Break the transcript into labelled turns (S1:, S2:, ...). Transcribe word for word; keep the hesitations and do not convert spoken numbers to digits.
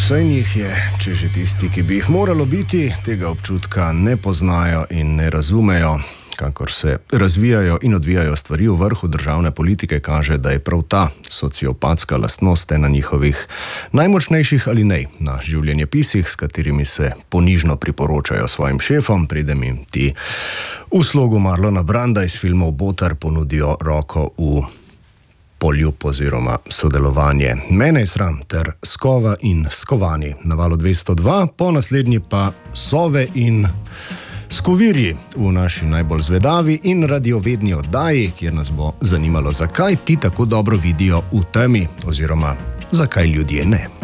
S1: Saj njih je, če že tisti, ki bi jih moralo biti, tega občutka ne poznajo in ne razumejo. Kakor se razvijajo in odvijajo stvari v vrhu državne politike, kaže, da je prav ta sociopatska lastnost ena njihovih najmočnejših alinej na življenjepisih, s katerimi se ponižno priporočajo svojim šefom, preden jim ti v slogu Marlona Branda iz filmov Botar ponudijo roko v poljub oziroma sodelovanje. Mene je sram ter Skova in Skovani na valu dvesto dva, po naslednji pa Sove in Skovirji v naši najbolj zvedavi in radiovedni oddaji, kjer nas bo zanimalo, zakaj ti tako dobro vidijo v temi oziroma zakaj ljudje ne.